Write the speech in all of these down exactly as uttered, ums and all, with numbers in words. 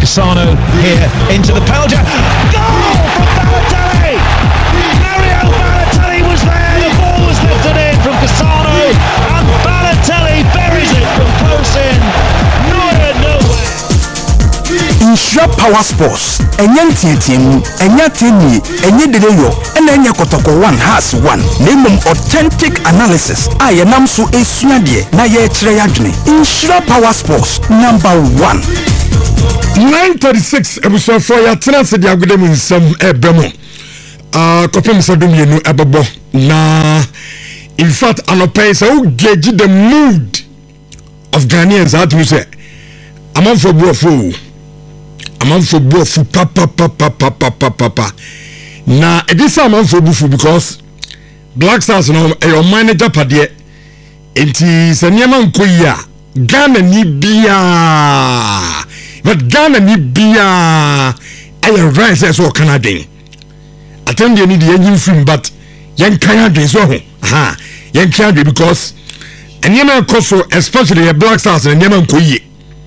Cassano here into the penalty. Goal from Balotelli! Mario Balotelli was there. The ball was lifted in from Cassano, and Balotelli buries it from close in. Nowhere, nowhere. Insure Power Sports. Enyan tietiem, enya teni, enye dedeyo, ena enya kotoko one has one. Name authentic analysis. Aye nam so esuadie na ye kire yadwene. Insure Power Sports number one. nine thirty-six ebuso for ya tenase dia godem nsam ebemo. Ah kopem sadum yenu ebebo na in fact anope say o gauge the mood of Ghanaians at me say amam for buofo amam for buofo papa papa papa papa na edisa amam for buofo because Black Stars no e your manager pade enti se niam nkoyi a Ghana ni bia but Ghana ni bia aye rise so Canadian attend you need the engine film but yen kan so ho ha yen kan because eniam koso especially the Black Stars and eniam nkoyi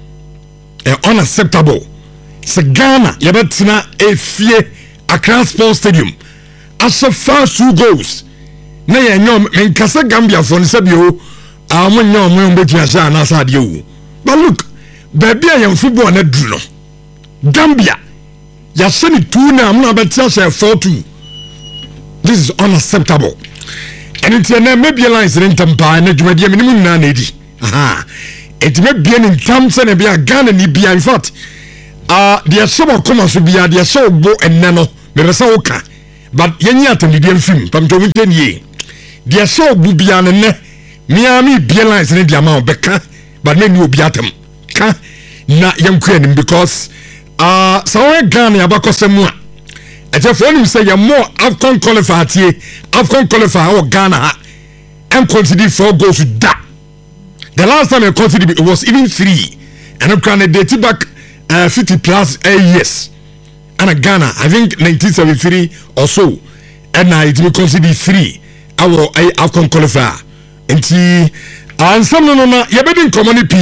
e unacceptable se Ghana yebetina efie Accra Sports Stadium as a first two goals na yen nyom menkasa Gambia for nsabio amon nyom mo betia sha na sa de wu but look baby yen football na dru no Gambia ya semi two na amna betia sha four two. This is unacceptable. And it's a maybe lines in Tampa and Jumadia minimum nanedi. Aha. It may be in terms and be a gun and be in fact. Uh the summer commerce will be a dear so bo and nano, Merasaoka. But Yanyat and the film, from Tomington ye. Dear so bubian and ne Miami be lines in the amount Becca, but men will be at them. Ka na young queen because uh so Ghana abako semua. If you say you're more Afcon qualified here, Afcon qualified or Ghana, and consider four goals to that. The last time I considered it was even three, and I'm trying to date back uh, fifty plus uh, years. And a Ghana, I think nineteen seventy-three or so, and I will consider three. I will Afcon qualifier. And see, and some no no, you're better community,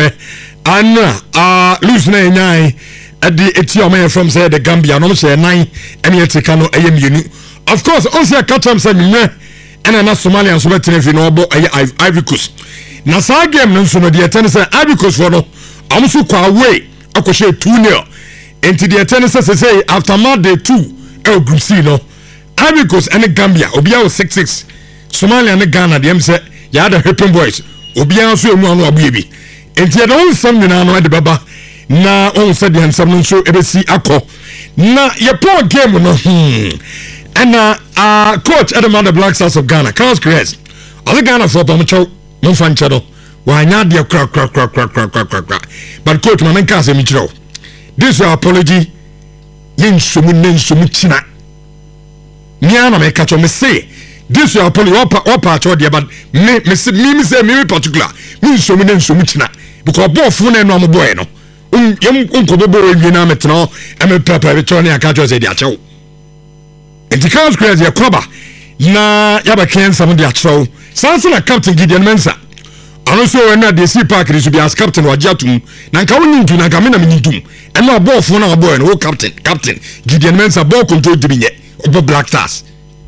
and uh, lose nine. At the Etiopia from say the Gambia, no say nine, and yet Kano A M U. Of course, also a catch up some and a Somalia and Somalia if you know about Ivory Coast. Nasa game, no some of the attendants Ivory Coast for no, I'm so far away. I could share two nil. And to the attendants say after Mad Day two, El Group C, no Ivory Coast and the Gambia, Obia six six, Somalia and the Ghana, the M said, ya the Happen Boys, Obia so no baby. And yet all something I know at the Baba. Na on said the some so ebesi akọ na your poor game no hmm and uh coach Adam the Black Stars of Ghana Carlos Cruz other Ghana for Pamucho no fan channel why not the crack crack crack crack crack crack crack but coach man can say me chiro this your apology yin sumu nen sumu china me ana me catch me say this your apology opa opa cho dia but me me say me say me particular me sumu nen sumu china because both phone no am boy no um yam unkobobo we na metno em papa return ya ka jo say dia chew enti Carlos Cruz ya koba na ya ba ken some dia chew sansa na captain Gideon Mensah ano so na de si park resu bi as captain wa jatum na nka woni ntu na nka me na me ntum em na ball fo na boy no captain captain Gideon Mensah ball control dibinye obo Black Stars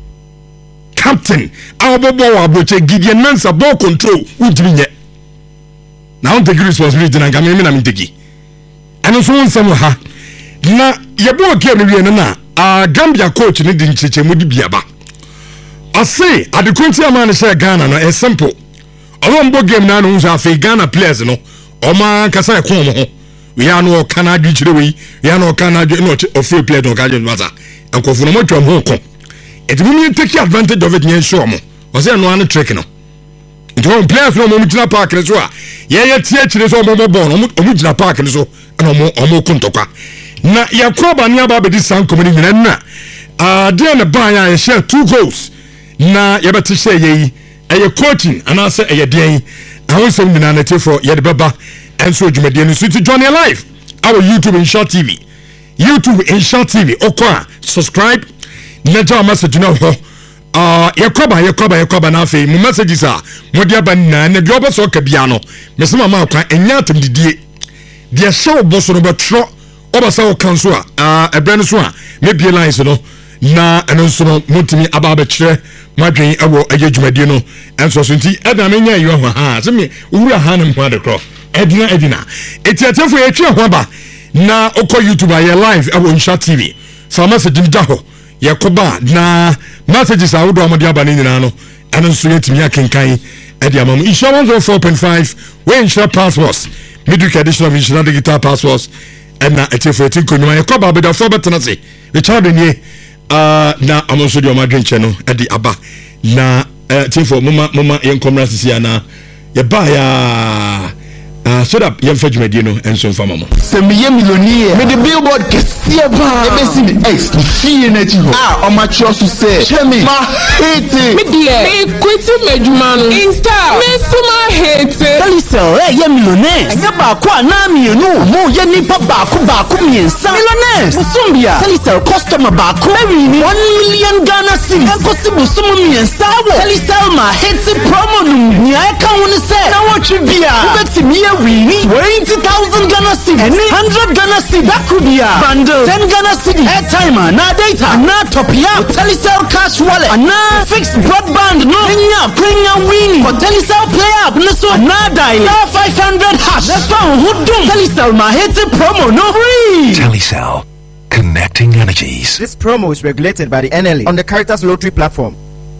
captain our ball wa boche Gideon Mensah ball control udibinye na on take responsibility na nka me na me nteki and so on some ha na yebo game we na a Gambia coach ni di ncheche mudi biaba I say at the country man say Ghana no is simple olombo game na no nso afi Ghana players no o ma kasa ko mo ho we are no Canada chire we we are no Canada no of free player no Canada matter enkofu no mo twam ho ko it will take advantage of it nyen show mo o say no an trick no it won't players no mo mutina park le so a ye ye tie chire so mo mo ball no mo mutina park le so no mo mo kuntokwa na yakoba ni aba be di san komini nyina na ah de na ban ya share two goals na ye beti share ye eye coaching and I say eye den awon sem nyina na tefo ye de beba enso dwumade ni so to join your life our YouTube in Short T V YouTube in Short T V okwa subscribe na jaw message na ho ah yakoba yakoba yakoba na afi mu messages a mo dia ban na na gyoba so ka bia no mesema ma kwa enya atem didie dia show boso no betro obasa o kanso a ebre no so a mebie lines no na eno so no motimi aba ba kire madwen ewo agedwumadie no enso so nti eda me nya yiwa ho ha se me owura ha na mpa de kro edina edina etiatefo ye twe ho ba na okọ YouTube aye live ewo Nsha T V so message ni daho ye koba na messages a wodo amode aba ni nyina no eno so yetimi akenkan edi amam Nsha one oh four point five we Nsha passports middle edition of Nsha digital passports ena etiefo etinkonwa ye koba be da fo betena se Richard nie Uh, na amonso di omadwen che no edi aba na uh, tifo mama mama yen komra sisi ana ye ba ya uh, so that yen fadwumadi no enso mfama mo se miye millionaire me the billboard kesie ba e be si the ex fie na chi ho ah o ma cho so se chemi ma hate me die me kwiti medjuma no insta me so ma hate Telecel eh ye millionaire anya ba ko ana mienu mo ye nipa ba ko ba ko miensa millionaire musumbia Telecel customer ba ko ni one million Ghana cedis enkosi musumu miensa wo Telecel ma hate promo no ni ai ka woni se na wo twibia betimi ye wini twenty thousand Ghana cedis and one hundred Ghana cedis that could be a bundle ten Ghana cedis airtime na data na top ya Telecel cash wallet na fixed broadband no nya prenya wini for Telecel play up no so na dial five hundred hash that's how who do Telecel ma hit promo no free. Telecel, connecting energies. This promo is regulated by the N L A on the Caritas Lottery platform.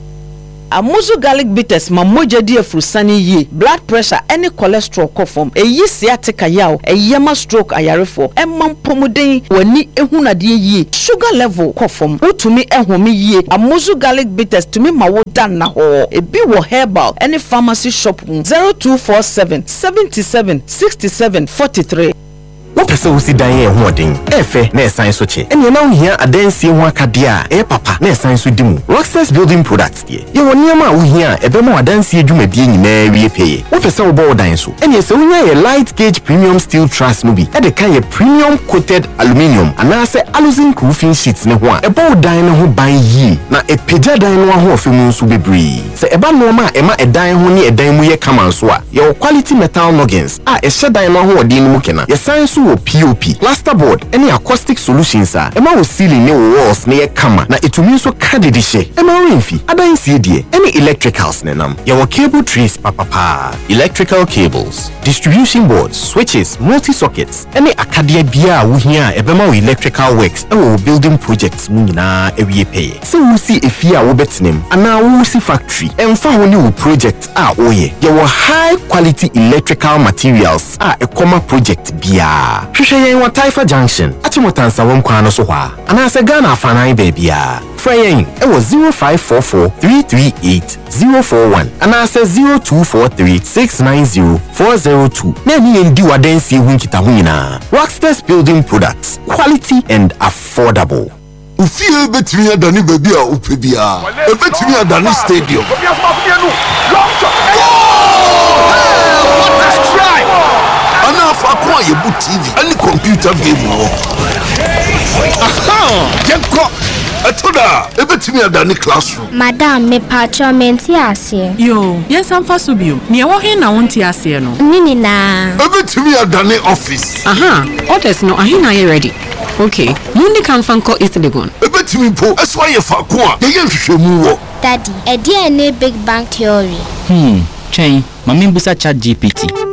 Amuzu garlic bitters ma moja di afurusani yi blood pressure any cholesterol kofom eyi sciatica yaw eyema stroke ayarefo emam pomuden wani ehunade yi sugar level kofom utumi ehome yi Amuzu garlic bitters tumi ma wodan na ho ebi wo herbal any pharmacy shop zero two four seven seven seven six seven four three. What person will see die hoarding? Efe, ne science soche. And you now hear a dance in Wakadia, eh papa, ne science with dimu. Rockstars building products, dear. You want near my here, a bemo dance you may be in Mary pay. What person will board dance? And yes, so we a light gauge premium steel truss nubi. At the kind of premium coated aluminium, and I say aluzinc roofing sheets ne one. A board dine who buy ye. Na a peja dine one who films will be bree. Say a banoma, Emma a dine who near a dime we come and swa. Your quality metal noggins. Ah, a shed dine who are dealing mukena. Your science P O P, plasterboard, any acoustic solutions are. Emma was ceiling new walls near Kama. Na itumi so kadidishe. Emma Rinfi, Ada C D, any electricals nenam. Your cable trees, papa pa. Electrical cables, distribution boards, switches, multi-sockets, any Acadia Bia wuhia ebema electrical works. Oh, building projects munina ewie pay. So we see if you are betting and now we see factory. And for new project ah oye. Your high quality electrical materials are a common project bia. Shushaye wa Taifa Junction. Achimotansa wonkwano so hwa. Anase Ghana fanai babia. Frayin e was zero five four four three three eight zero four one. Anase zero two four three six nine zero four zero two. Neni endi wadensi hunkita hunyina. Rockstars Building Products. Quality and affordable. Ufie betimi adani baby a upebia. E betimi adani stadium. What a strike! Anafa kwa yebu T V any computer game wo. Aha! Yenko etoda ebetimi adani classroom. Madam me pacho menti ase. Yo, yes am fasubio. Ni ewo he na wonti ase no. Nini na. Ebetimi adani office. Aha, orders no ahina ye ready. Okay, mundi kan fanko East Legon. Ebetimi po eswa ye fa ko a ye nhwehwemu wo. Daddy, e dia ne big bang theory. Hmm, chain, mami busa chat G P T.